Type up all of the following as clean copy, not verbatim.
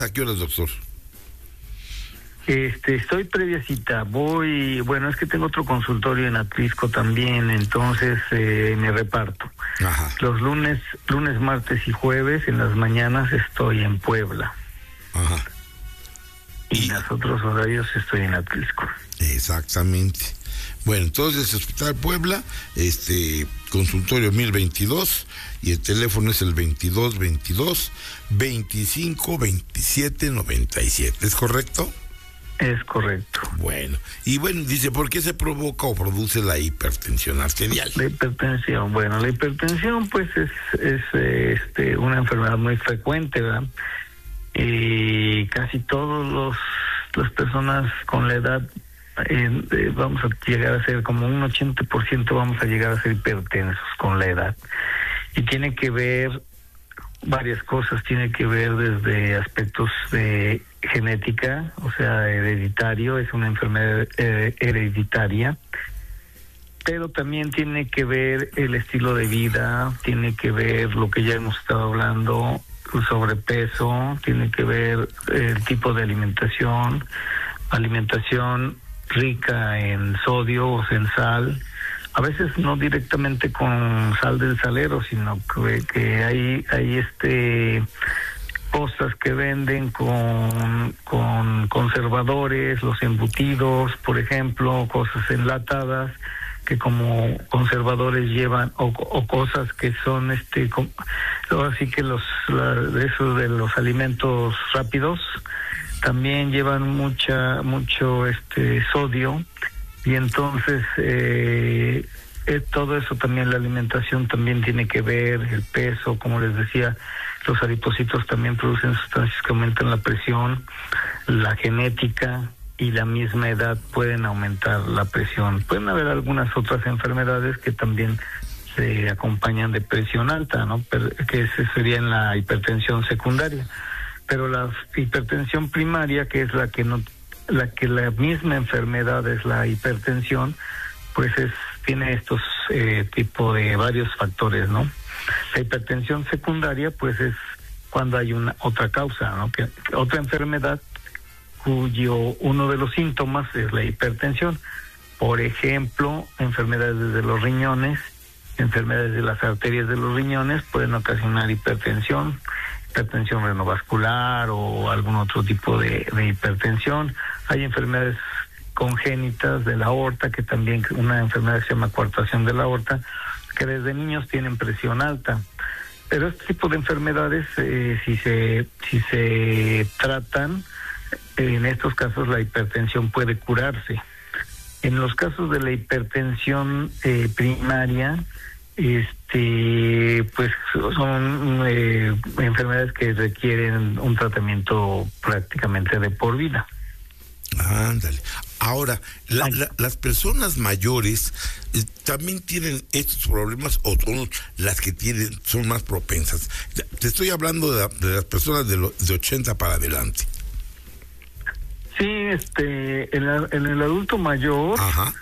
¿A qué horas, doctor? Estoy previa cita. Bueno, es que tengo otro consultorio en Atlisco también, entonces me reparto. Ajá. Los lunes, martes y jueves en las mañanas estoy en Puebla. Ajá. Y en los otros horarios estoy en Atlisco. Exactamente. Bueno, entonces Hospital Puebla, consultorio 1022 y el teléfono es el 2222-252797. ¿Es correcto? Es correcto. Bueno, dice, ¿por qué se provoca o produce la hipertensión arterial? La hipertensión, la hipertensión pues es una enfermedad muy frecuente, ¿verdad? Casi todas las personas con la edad vamos a llegar a ser como un 80%, vamos a llegar a ser hipertensos con la edad. Y tiene que ver varias cosas, tiene que ver desde aspectos de genética, o sea, hereditario, es una enfermedad hereditaria, pero también tiene que ver el estilo de vida, tiene que ver lo que ya hemos estado hablando, el sobrepeso, tiene que ver el tipo de alimentación rica en sodio o en sal, a veces no directamente con sal del salero, sino que hay cosas que venden con conservadores, los embutidos, por ejemplo, cosas enlatadas que como conservadores llevan, o cosas que son así que eso de los alimentos rápidos también llevan mucho sodio, y entonces todo eso también, la alimentación también tiene que ver, el peso, como les decía, los adipocitos también producen sustancias que aumentan la presión, la genética y la misma edad pueden aumentar la presión. Pueden haber algunas otras enfermedades que también se acompañan de presión alta, ¿no? Que ese sería en la hipertensión secundaria. Pero la hipertensión primaria, que es la que la misma enfermedad es la hipertensión, pues tiene estos tipo de varios factores, ¿no? La hipertensión secundaria, pues es cuando hay otra causa, ¿no? Que otra enfermedad cuyo uno de los síntomas es la hipertensión. Por ejemplo, enfermedades de los riñones, enfermedades de las arterias de los riñones pueden ocasionar hipertensión renovascular o algún otro tipo de hipertensión. Hay enfermedades congénitas de la aorta, que también una enfermedad se llama coartación de la aorta, que desde niños tienen presión alta. Pero este tipo de enfermedades, si se tratan, en estos casos la hipertensión puede curarse. En los casos de la hipertensión primaria, pues son enfermedades que requieren un tratamiento prácticamente de por vida. Ándale. Ahora, las personas mayores también tienen estos problemas, o son las que son más propensas. Te estoy hablando de las personas de 80 para adelante. Sí, en el adulto mayor. Ajá.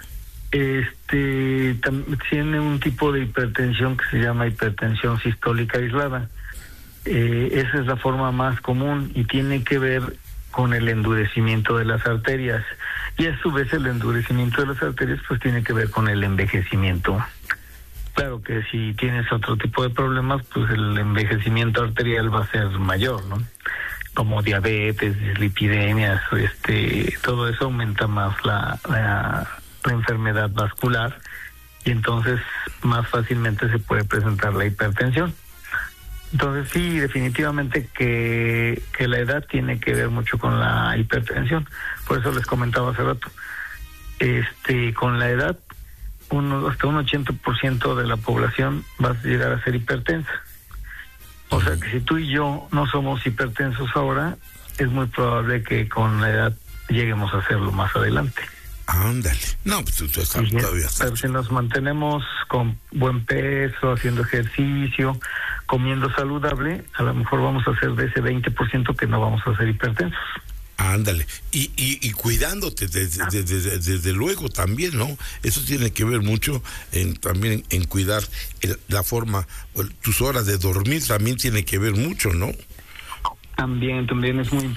Tiene un tipo de hipertensión que se llama hipertensión sistólica aislada. Esa es la forma más común y tiene que ver con el endurecimiento de las arterias, y a su vez el endurecimiento de las arterias pues tiene que ver con el envejecimiento. Claro que si tienes otro tipo de problemas, pues el envejecimiento arterial va a ser mayor, ¿no? Como diabetes, dislipidemias, todo eso aumenta más la enfermedad vascular, y entonces más fácilmente se puede presentar la hipertensión. Entonces sí, definitivamente que la edad tiene que ver mucho con la hipertensión. Por eso les comentaba hace rato, con la edad hasta un 80% de la población va a llegar a ser hipertensa. O sea que si tú y yo no somos hipertensos ahora, es muy probable que con la edad lleguemos a hacerlo más adelante. Ándale. No, pues tú estás todavía. Pero si nos mantenemos con buen peso, haciendo ejercicio, comiendo saludable, a lo mejor vamos a ser de ese 20% que no vamos a ser hipertensos. Ándale. Y cuidándote desde luego también, ¿no? Eso tiene que ver mucho también en cuidar la forma, tus horas de dormir también tiene que ver mucho, ¿no? También es muy importante.